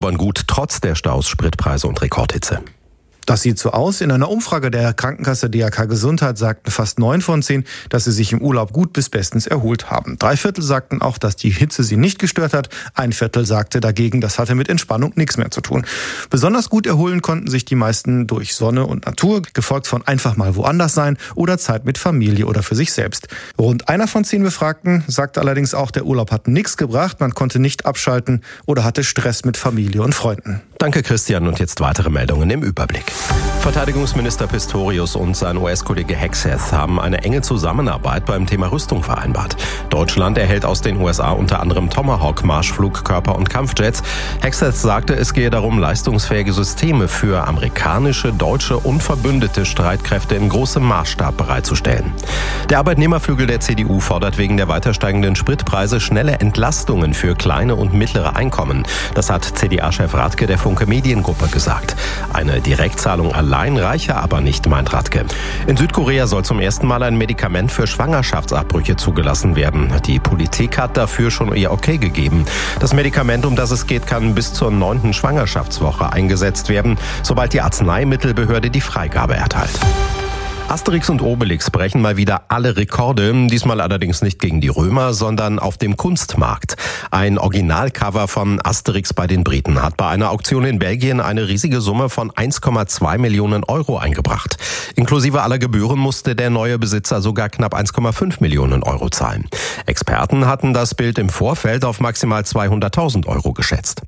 gut, trotz der Staus, Spritpreise und Rekordhitze. Das sieht so aus. In einer Umfrage der Krankenkasse DRK Gesundheit sagten fast 9 von 10, dass sie sich im Urlaub gut bis bestens erholt haben. 3/4 sagten auch, dass die Hitze sie nicht gestört hat. 1/4 sagte dagegen, das hatte mit Entspannung nichts mehr zu tun. Besonders gut erholen konnten sich die meisten durch Sonne und Natur, gefolgt von einfach mal woanders sein oder Zeit mit Familie oder für sich selbst. Rund 1 von 10 Befragten sagte allerdings auch, der Urlaub hat nichts gebracht, man konnte nicht abschalten oder hatte Stress mit Familie und Freunden. Danke, Christian. Und jetzt weitere Meldungen im Überblick. Verteidigungsminister Pistorius und sein US-Kollege Hegseth haben eine enge Zusammenarbeit beim Thema Rüstung vereinbart. Deutschland erhält aus den USA unter anderem Tomahawk-Marschflugkörper und Kampfjets. Hegseth sagte, es gehe darum, leistungsfähige Systeme für amerikanische, deutsche und verbündete Streitkräfte in großem Maßstab bereitzustellen. Der Arbeitnehmerflügel der CDU fordert wegen der weiter steigenden Spritpreise schnelle Entlastungen für kleine und mittlere Einkommen. Das hat CDA-Chef Radke der Funke Mediengruppe gesagt. Eine Direktzahlung allein reiche aber nicht, meint Radke. In Südkorea soll zum ersten Mal ein Medikament für Schwangerschaftsabbrüche zugelassen werden. Die Politik hat dafür schon ihr Okay gegeben. Das Medikament, um das es geht, kann bis zur 9. Schwangerschaftswoche eingesetzt werden, sobald die Arzneimittelbehörde die Freigabe erteilt. Asterix und Obelix brechen mal wieder alle Rekorde, diesmal allerdings nicht gegen die Römer, sondern auf dem Kunstmarkt. Ein Originalcover von Asterix bei den Briten hat bei einer Auktion in Belgien eine riesige Summe von 1,2 Millionen Euro eingebracht. Inklusive aller Gebühren musste der neue Besitzer sogar knapp 1,5 Millionen Euro zahlen. Experten hatten das Bild im Vorfeld auf maximal 200.000 Euro geschätzt.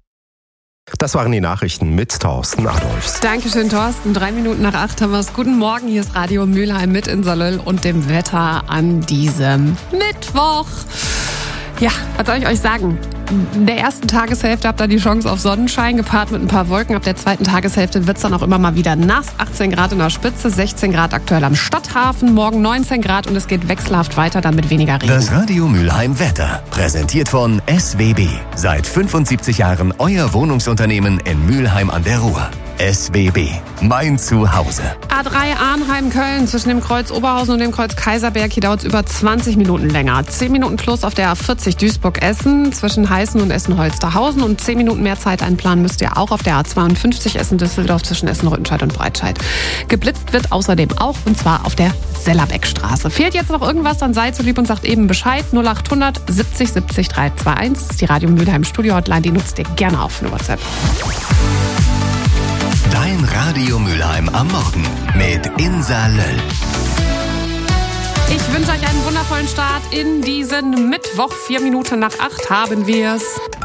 Das waren die Nachrichten mit Thorsten Adolfs. Dankeschön, Thorsten. 8:03 haben wir es. Guten Morgen, hier ist Radio Mülheim mit Insalöll und dem Wetter an diesem Mittwoch. Ja, was soll ich euch sagen? In der ersten Tageshälfte habt ihr die Chance auf Sonnenschein, gepaart mit ein paar Wolken. Ab der zweiten Tageshälfte wird es dann auch immer mal wieder nass. 18 Grad in der Spitze, 16 Grad aktuell am Stadthafen, morgen 19 Grad und es geht wechselhaft weiter, dann mit weniger Regen. Das Radio Mülheim Wetter, präsentiert von SWB. Seit 75 Jahren euer Wohnungsunternehmen in Mülheim an der Ruhr. SWB, mein Zuhause. A3 Arnheim-Köln zwischen dem Kreuz Oberhausen und dem Kreuz Kaiserberg. Hier dauert es über 20 Minuten länger. 10 Minuten plus auf der A40 Duisburg-Essen zwischen Heißen und Essen-Holsterhausen. Und 10 Minuten mehr Zeit einplanen müsst ihr auch auf der A52 Essen-Düsseldorf zwischen Essen-Rüttenscheid und Breitscheid. Geblitzt wird außerdem auch, und zwar auf der Sellerbeckstraße. Fehlt jetzt noch irgendwas, dann seid so lieb und sagt eben Bescheid. 0800 70 70 321. Das ist die Radio Mülheim Studio Hotline. Die nutzt ihr gerne auf für WhatsApp. Dein Radio Mülheim am Morgen mit Insalöll. Ich wünsche euch einen wundervollen Start in diesen Mittwoch. 4 Minuten nach 8 haben wir's.